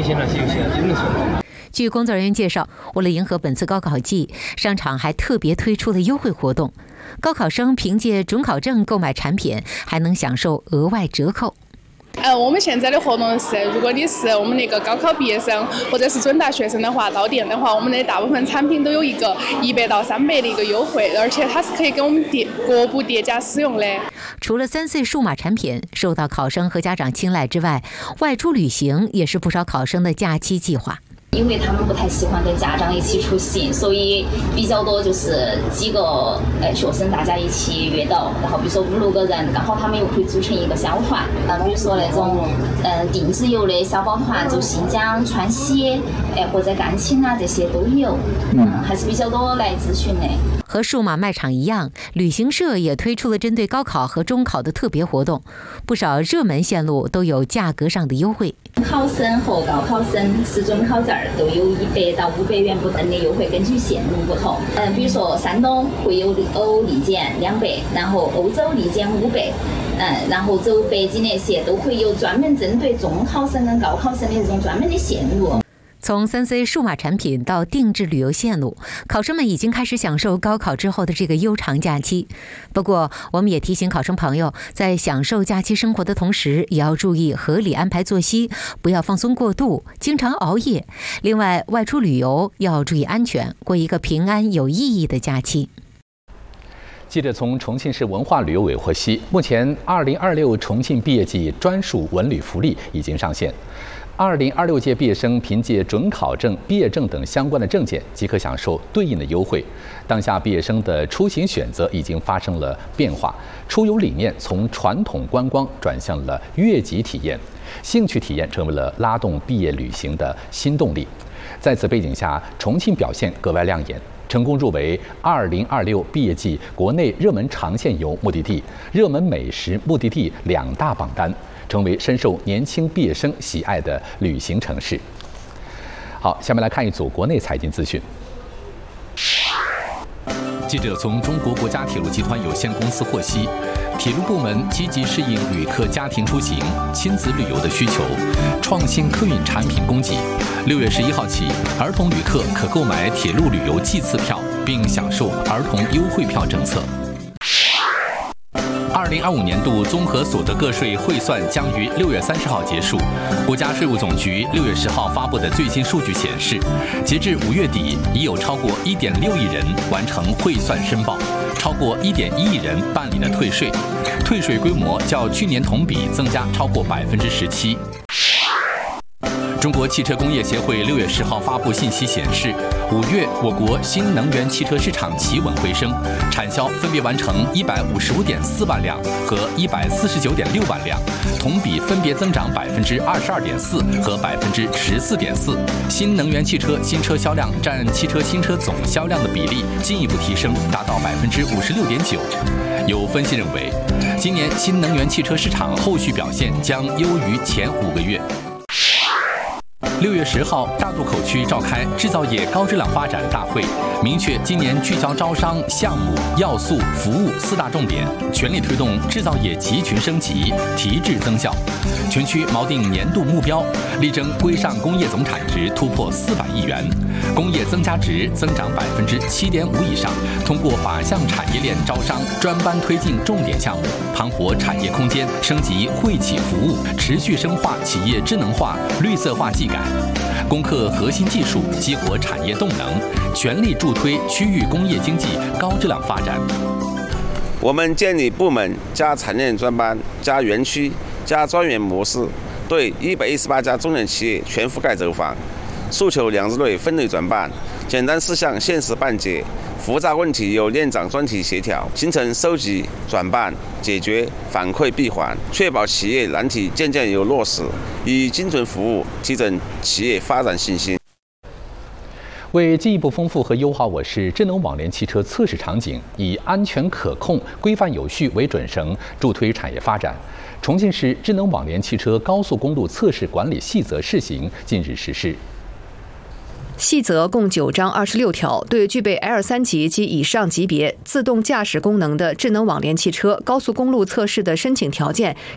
现那些有些人的损耗。 据工作人员介绍，为了迎合本次高考季，商场还特别推出了优惠活动，高考生凭借准考证购买产品，还能享受额外折扣。 我们现在的活动是，如果你是我们那个高考毕业生或者是准大学生的话，到店的话，我们的大部分产品都有一个100到300的一个优惠，而且它是可以给我们各部叠加使用的。 除了3C数码产品受到考生和家长青睐之外，外出旅行也是不少考生的假期计划。 因为他们不太喜欢跟家长一起出行，所以比较多就是几个学生大家一起约到，然后比如说5、6个人，刚好他们又可以组成一个小团，比如说那种定制游的小包团，就新疆、川西，或者甘青啊这些都有，还是比较多来咨询的。 和数码卖场一样，旅行社也推出了针对高考和中考的特别活动，不少热门线路都有价格上的优惠。 考生和高考生持准考证都有100到500元不等的优惠，根据线路不同。比如说山东会有欧立减200，然后欧洲立减500，然后走北京那些都会有专门针对中考生跟高考生的这种专门的线路。 从3C 数码产品到定制旅游线路，考生们已经开始享受高考之后的这个悠长假期。不过，我们也提醒考生朋友，在享受假期生活的同时，也要注意合理安排作息，不要放松过度，经常熬夜。另外，外出旅游要注意安全，过一个平安有意义的假期。 记者从重庆市文化旅游委获悉，目前2026重庆毕业季专属文旅福利已经上线。2026届毕业生凭借准考证、毕业证等相关的证件，即可享受对应的优惠。当下毕业生的出行选择已经发生了变化，出游理念从传统观光转向了悦己体验，兴趣体验成为了拉动毕业旅行的新动力。在此背景下，重庆表现格外亮眼，成功入围2026毕业季国内热门长线游目的地、热门美食目的地2大榜单，成为深受年轻毕业生喜爱的旅行城市。好，下面来看一组国内财经资讯。记者从中国国家铁路集团有限公司获悉，铁路部门积极适应旅客家庭出行、亲子旅游的需求，创新客运产品供给。6月11号起，儿童旅客可购买铁路旅游季次票，并享受儿童优惠票政策。2025年度综合所得个税汇算将于6月30号结束。国家税务总局6月10号发布的最新数据显示，截至5月底，已有超过1.6亿人完成汇算申报，超过1.1亿人办理了退税，退税规模较去年同比增加超过17%。中国汽车工业协会6月10号发布信息显示，5月我国新能源汽车市场企稳回升，产销分别完成155.4万辆和149.6万辆，同比分别增长22.4%和14.4%。新能源汽车新车销量占汽车新车总销量的比例进一步提升，达到56.9%。有分析认为，今年新能源汽车市场后续表现将优于前5个月。6月10号，大渡口区召开制造业高质量发展大会，明确今年聚焦招商、项目、要素、服务4大重点，全力推动制造业集群升级、提质增效。全区锚定年度目标，力争规上工业总产值突破400亿元，工业增加值增长7.5%以上。通过靶向产业链招商，专班推进重点项目，盘活产业空间，升级惠企服务，持续深化企业智能化、绿色化技改。攻克核心技术，激活产业动能，全力助推区域工业经济高质量发展。 我们建立部门加产业链专班加园区加专员模式，对118家重点企业全覆盖走访，诉求2日内分类转办，简单事项限时办结，复杂问题由链长专题协调，形成收集、转办、解决、反馈闭环，确保企业难题渐渐有落实，以精准服务提振企业发展信心。 为进一步丰富和优化我市智能网联汽车测试场景，以安全可控、规范有序为准绳，助推产业发展，重庆市智能网联汽车高速公路测试管理细则试行近日实施。 细则共9章26条，对具备 L3级及以上级别自动驾驶功能的智能网联汽车高速公路测试的申请条件